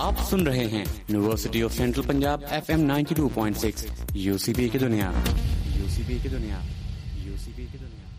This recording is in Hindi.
आप सुन रहे हैं university of central Punjab FM 92.6 UCP की दुनिया।